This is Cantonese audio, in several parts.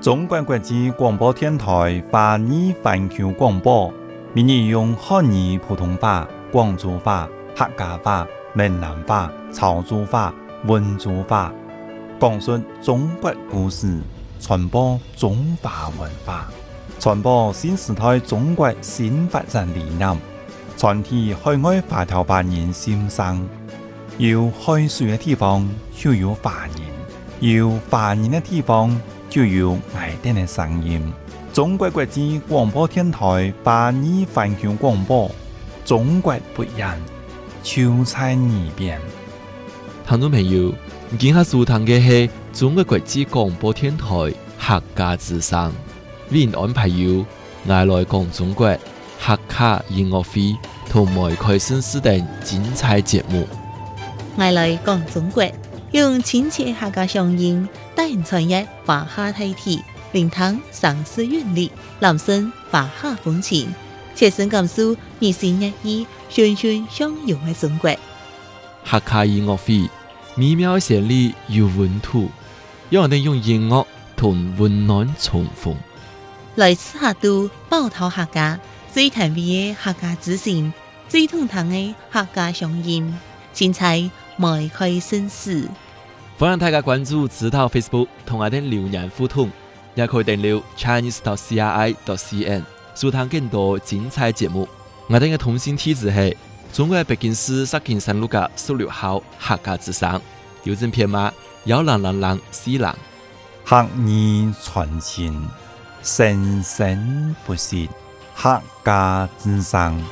中国国际广播电台华语环球广播，每日用汉语普通话、广州话、客家话、闽南话、潮州话、温州话，讲述中国故事，传播中华文化，传播新时代中国新发展理念，传递海外华侨华人心声。有海水的地方就有华人，有华人的地方就有爱丁的声音。中国国际广播电台华语环球广播，中国不一样，就在耳边。 听众朋友，今下收听的是中国国际广播电台客家之声，为您安排有爱来讲中国客家音乐会同埋开盛事等精彩节目。 爱来讲中国，用亲切客家乡音带人传阅华夏大体，聆听城市韵律，揽声华夏风情，切身感受日新月异、循循相融的中国。 客家音乐会美妙旋律有温度，让我哋用音乐同温暖重逢。 来自客都包头客家最甜美的客家之声，最通透的客家乡音，精彩迈开盛事。 欢迎大家关注指导 Facebook 同我哋留言互动，也可以订阅 chinese.cri.cn 收聽更多精彩節目。我哋嘅通訊地址係中國北京市石景山路嘅16號客家之聲，郵政編碼10004 客語傳情，生生不息，客家之聲。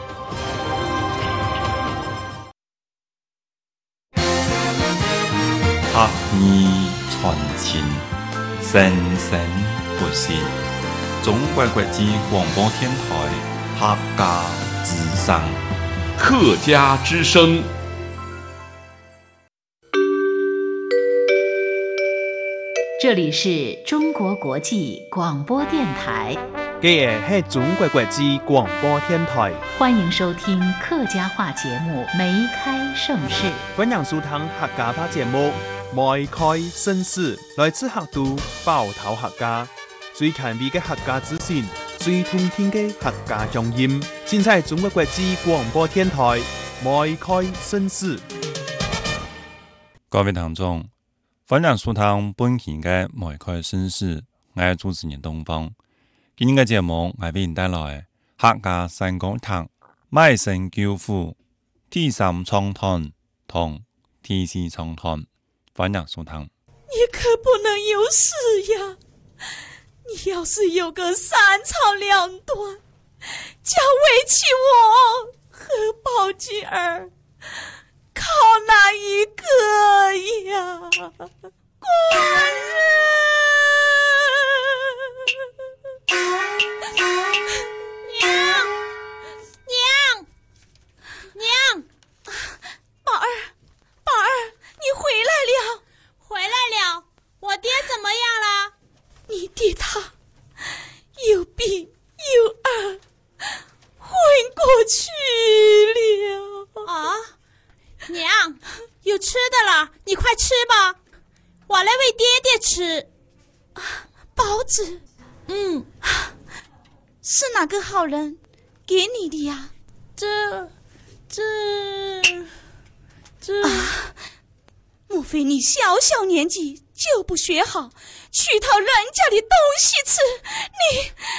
客語傳情，生生不息。中國國際廣播電台客家之聲。 客家之聲。 这里是中国国际广播电台， 这个是中国国际广播电台， 欢迎收听客家话节目《梅开盛世》。 欢迎收听客家话节目《梅开盛世》，来自客都包头客家，最前卫嘅客家之声，最通天嘅客家乡音，尽在中国国际广播电台《梅开盛世》。 各位聽眾，歡迎收聽本期嘅《梅開盛世》，我係主持人東方。今日嘅節目我為您帶來客家山歌堂、賣聲救父、第三唱團同第四唱團，歡迎收聽。 你可不能有事呀！你要是有個三長兩短，叫圍棋我和寶吉兒靠哪一個呀？官人！ 娘， 宝兒，你回來了！ 回來了。我爹怎麼樣了？ 你爹他有病有兒，昏過去了。 啊，娘，有吃的了，你快吃吧，我來餵爹爹吃。 包子，是哪個好人給你的呀？莫非你小年紀就不學好，去討人家的東西吃？